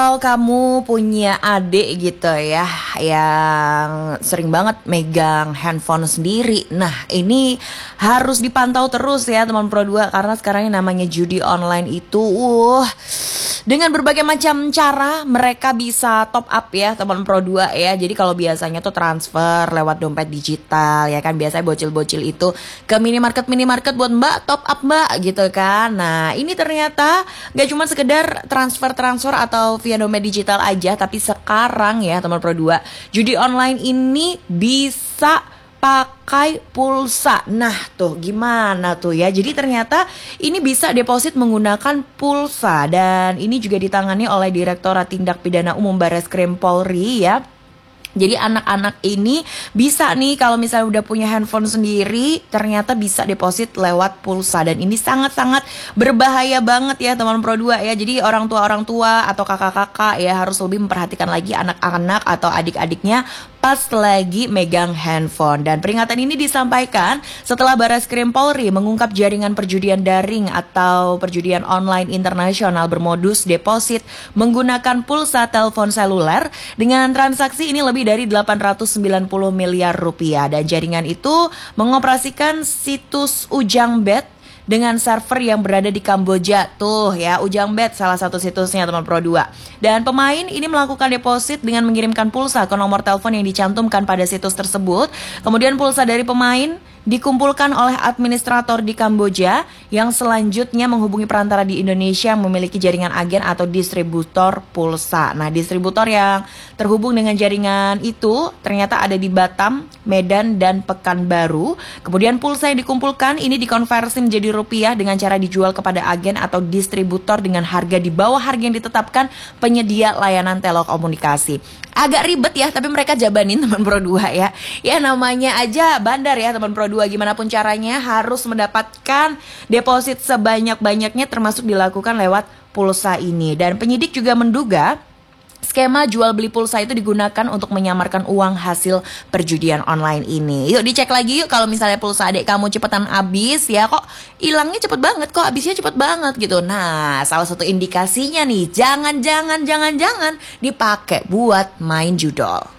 Kalau kamu punya adik gitu ya yang sering banget megang handphone sendiri, nah ini harus dipantau terus ya teman Pro 2, karena sekarang yang namanya judi online itu dengan berbagai macam cara mereka bisa top up ya teman Pro 2 ya. Jadi kalau biasanya tuh transfer lewat dompet digital ya kan, biasanya bocil-bocil itu ke minimarket buat mbak top up mbak gitu kan. Nah ini ternyata gak cuma sekedar transfer atau via dompet digital aja, tapi sekarang ya teman Pro 2, judi online ini bisa pakai pulsa. Nah tuh gimana tuh ya. Jadi ternyata ini bisa deposit menggunakan pulsa, dan ini juga ditangani oleh Direktorat Tindak Pidana Umum Barreskrim Polri ya. Jadi anak-anak ini bisa nih kalau misalnya udah punya handphone sendiri, ternyata bisa deposit lewat pulsa. Dan ini sangat-sangat berbahaya banget ya teman Pro 2 ya. Jadi orang tua atau kakak-kakak ya harus lebih memperhatikan lagi anak-anak atau adik-adiknya pas lagi megang handphone. Dan peringatan ini disampaikan setelah Barreskrim Polri mengungkap jaringan perjudian daring atau perjudian online internasional bermodus deposit menggunakan pulsa telepon seluler dengan transaksi ini lebih dari 890 miliar rupiah. Dan jaringan itu mengoperasikan situs Ujang Bet dengan server yang berada di Kamboja. Tuh ya, Ujang Bet salah satu situsnya teman Pro 2. Dan pemain ini melakukan deposit dengan mengirimkan pulsa ke nomor telepon yang dicantumkan pada situs tersebut. Kemudian pulsa dari pemain dikumpulkan oleh administrator di Kamboja yang selanjutnya menghubungi perantara di Indonesia yang memiliki jaringan agen atau distributor pulsa. Nah, distributor yang terhubung dengan jaringan itu ternyata ada di Batam, Medan, dan Pekanbaru. Kemudian pulsa yang dikumpulkan ini dikonversi menjadi rupiah dengan cara dijual kepada agen atau distributor dengan harga di bawah harga yang ditetapkan penyedia layanan telekomunikasi. Agak ribet ya, tapi mereka jabanin teman Pro 2 ya. Ya namanya aja bandar ya teman Pro 2, gimana pun caranya harus mendapatkan deposit sebanyak-banyaknya, termasuk dilakukan lewat pulsa ini. Dan penyidik juga menduga skema jual beli pulsa itu digunakan untuk menyamarkan uang hasil perjudian online ini. Yuk dicek lagi yuk, kalau misalnya pulsa adik kamu cepetan habis ya, kok hilangnya cepet banget, kok habisnya cepet banget gitu. Nah salah satu indikasinya nih, jangan dipakai buat main judol.